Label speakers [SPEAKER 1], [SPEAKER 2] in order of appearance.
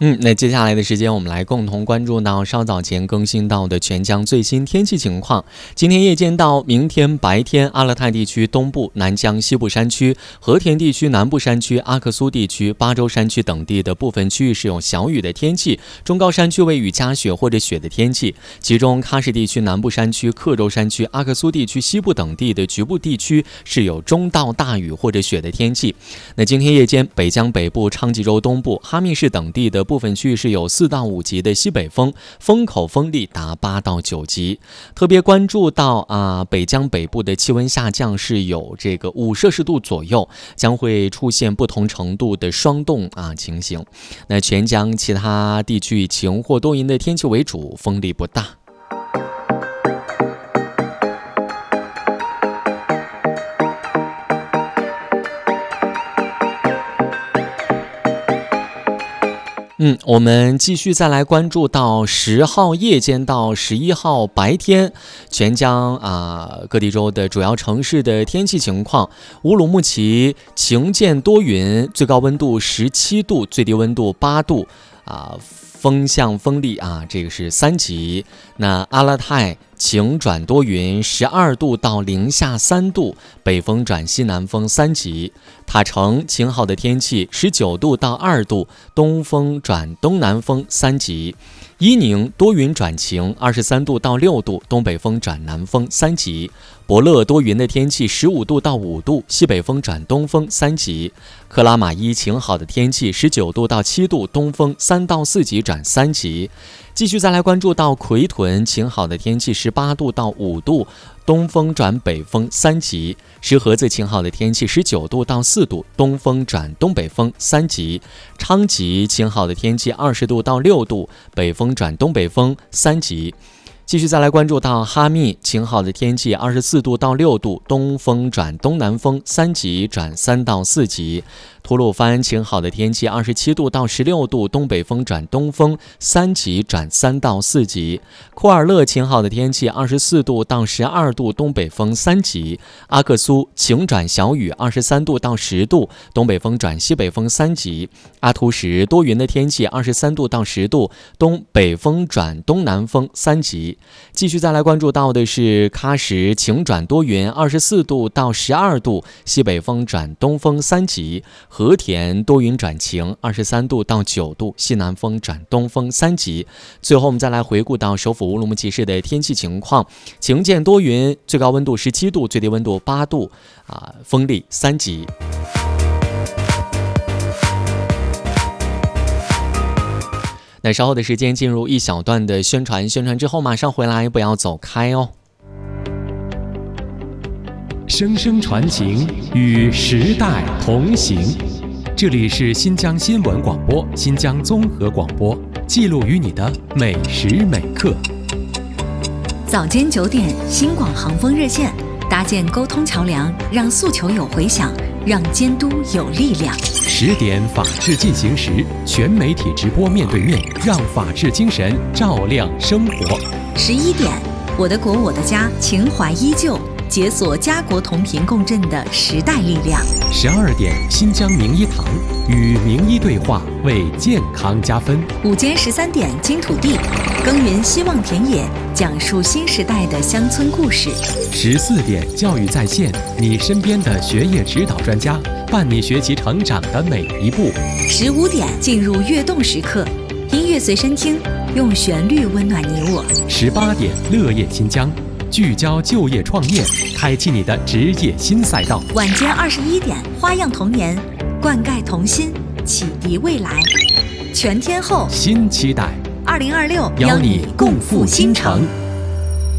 [SPEAKER 1] 那接下来的时间，我们来共同关注到稍早前更新到的全江最新天气情况。今天夜间到明天白天，阿勒泰地区东部、南疆西部山区、和田地区南部山区、阿克苏地区、巴州山区等地的部分区域是有小雨的天气，中高山区为雨夹雪或者雪的天气。其中喀什地区南部山区、克州山区、阿克苏地区西部等地的局部地区是有中到大雨或者雪的天气。那今天夜间，北疆北部、昌吉州东部、哈密市等地的部分区域是有4到5级的西北风，风口风力达8到9级。特别关注到北疆北部的气温下降是有这个5摄氏度左右，将会出现不同程度的霜冻情形。那全疆其他地区以晴或多云的天气为主，风力不大。我们继续再来关注到10号夜间到11号白天，全疆各地州的主要城市的天气情况。乌鲁木齐晴间多云，最高温度17度，最低温度8度，风向风力这个是3级。那阿勒泰晴转多云，12度到零下3度，北风转西南风3级。塔城晴好的天气，19度到2度，东风转东南风3级。伊宁多云转晴，23度到6度，东北风转南风3级。博乐多云的天气，15度到5度，西北风转东风3级。克拉玛依晴好的天气，19度到7度，东风3到4级转3级。继续再来关注到奎屯晴好的天气，18度到5度，东风转北风3级。石河子晴好的天气，19度到4度，东风转东北风3级。昌吉晴好的天气，20度到6度，北风转东北风3级。继续再来关注到哈密晴好的天气，24度到6度，东风转东南风3级转3到4级。吐鲁番晴好的天气，27度到16度，东北风转东风3级转3到4级。库尔勒晴好的天气，24度到12度，东北风3级。阿克苏晴转小雨，23度到10度，东北风转西北风3级。阿图什多云的天气，23度到10度，东北风转东南风3级。继续再来关注到的是喀什晴转多云，24度到12度，西北风转东风3级。和田多云转晴，23度到9度，西南风转东风3级。最后我们再来回顾到首府乌鲁木齐市的天气情况，晴间多云，最高温度17度，最低温度8度，风力3级。那稍后的时间进入一小段的宣传之后马上回来，不要走开哦。
[SPEAKER 2] 声声传情，与时代同行。这里是新疆新闻广播、新疆综合广播，记录于你的每时每刻。
[SPEAKER 3] 早间9点，新广航风热线搭建沟通桥梁，让诉求有回响，让监督有力量。
[SPEAKER 2] 10点，法治进行时，全媒体直播面对面，让法治精神照亮生活。
[SPEAKER 3] 11点，我的国我的家，情怀依旧，解锁家国同频共振的时代力量。
[SPEAKER 2] 12点，新疆名医堂与名医对话，为健康加分。
[SPEAKER 3] 午间13点，金土地耕耘希望田野，讲述新时代的乡村故事。
[SPEAKER 2] 14点，教育在线，你身边的学业指导专家，伴你学习成长的每一步。
[SPEAKER 3] 15点，进入跃动时刻，音乐随身听，用旋律温暖你我。
[SPEAKER 2] 18点，乐业新疆，聚焦就业创业，开启你的职业新赛道。
[SPEAKER 3] 晚间21点，花样童年，灌溉童心，启迪未来。全天候
[SPEAKER 2] 新期待，
[SPEAKER 3] 2026
[SPEAKER 2] 邀你共赴新城。